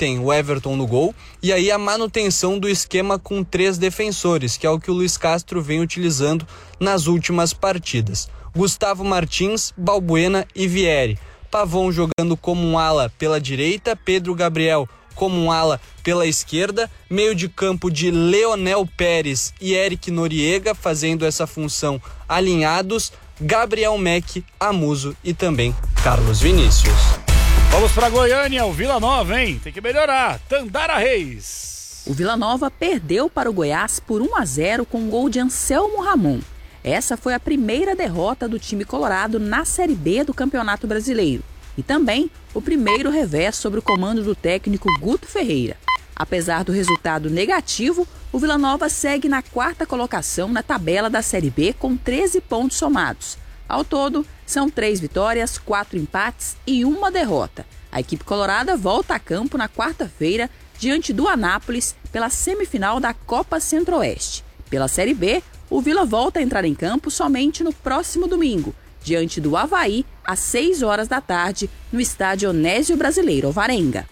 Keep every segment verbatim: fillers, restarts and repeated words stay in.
tem o Everton no gol, e aí a manutenção do esquema com três defensores, que é o que o Luiz Castro vem utilizando nas últimas partidas. Gustavo Martins, Balbuena e Vieri. Pavon jogando como um ala pela direita, Pedro Gabriel como um ala pela esquerda, meio de campo de Leonel Pérez e Eric Noriega fazendo essa função alinhados, Gabriel Meck, Amuso e também Carlos Vinícius. Vamos para Goiânia, o Vila Nova, hein? Tem que melhorar. Tandara Reis. O Vila Nova perdeu para o Goiás por um a zero com um gol de Anselmo Ramon. Essa foi a primeira derrota do time colorado na Série B do Campeonato Brasileiro. E também o primeiro revés sobre o comando do técnico Guto Ferreira. Apesar do resultado negativo, o Vila Nova segue na quarta colocação na tabela da Série B com treze pontos somados. Ao todo, são três vitórias, quatro empates e uma derrota. A equipe colorada volta a campo na quarta-feira diante do Anápolis pela semifinal da Copa Centro-Oeste. Pela Série B, o Vila volta a entrar em campo somente no próximo domingo, diante do Avaí, às seis horas da tarde, no estádio Onésio Brasileiro, Alvarenga.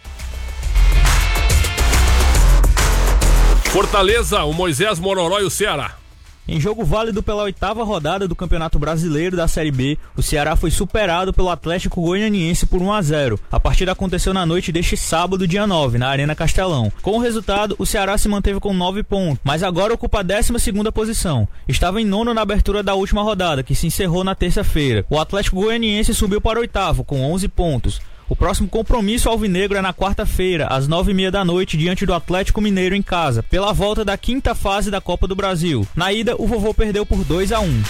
Fortaleza, o Moisés Mororó e o Ceará. Em jogo válido pela oitava rodada do Campeonato Brasileiro da Série B, o Ceará foi superado pelo Atlético Goianiense por um a zero. A partida aconteceu na noite deste sábado, dia nove, na Arena Castelão. Com o resultado, o Ceará se manteve com nove pontos, mas agora ocupa a décima segunda posição. Estava em nono na abertura da última rodada, que se encerrou na terça-feira. O Atlético Goianiense subiu para o oitavo, com onze pontos. O próximo compromisso alvinegro é na quarta-feira, às nove e meia da noite, diante do Atlético Mineiro em casa, pela volta da quinta fase da Copa do Brasil. Na ida, o Vovô perdeu por dois a um.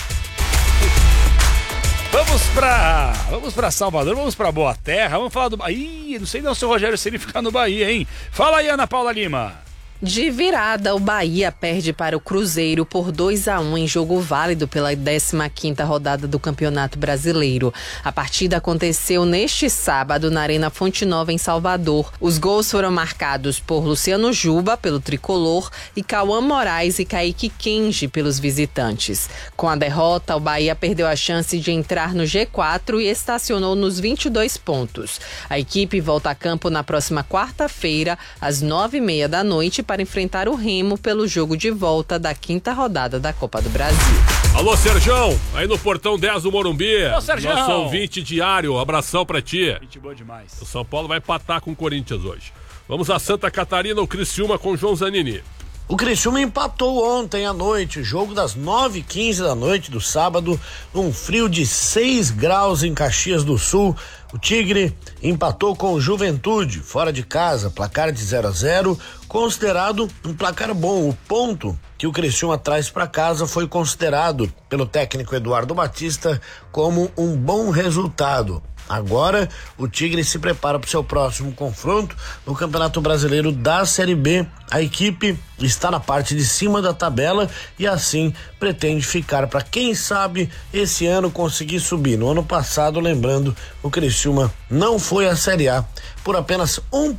Vamos pra, vamos pra Salvador, vamos pra Boa Terra, vamos falar do Bahia. Não sei não se o Rogério Ceni ficar no Bahia, hein? Fala aí, Ana Paula Lima. De virada, o Bahia perde para o Cruzeiro por dois a um em jogo válido pela décima quinta rodada do Campeonato Brasileiro. A partida aconteceu neste sábado na Arena Fonte Nova, em Salvador. Os gols foram marcados por Luciano Juba, pelo tricolor, e Cauã Moraes e Kaique Kenji, pelos visitantes. Com a derrota, o Bahia perdeu a chance de entrar no G quatro e estacionou nos vinte e dois pontos. A equipe volta a campo na próxima quarta-feira, às nove e meia da noite, para enfrentar o Remo pelo jogo de volta da quinta rodada da Copa do Brasil. Alô, Serjão, aí no Portão dez do Morumbi. Alô, Serjão. Nosso ouvinte diário, abração pra ti. Gente boa demais. O São Paulo vai empatar com o Corinthians hoje. Vamos a Santa Catarina, o Criciúma com o João Zanini. O Criciúma empatou ontem à noite, jogo das nove e quinze da noite do sábado, num frio de seis graus em Caxias do Sul. O Tigre empatou com o Juventude, fora de casa, placar de zero a zero, considerado um placar bom. O ponto que o Criciúma traz para casa foi considerado pelo técnico Eduardo Batista como um bom resultado. Agora, o Tigre se prepara para o seu próximo confronto no Campeonato Brasileiro da Série B. A equipe está na parte de cima da tabela e assim pretende ficar para, quem sabe, esse ano conseguir subir. No ano passado, lembrando, o Criciúma não foi à Série A por apenas um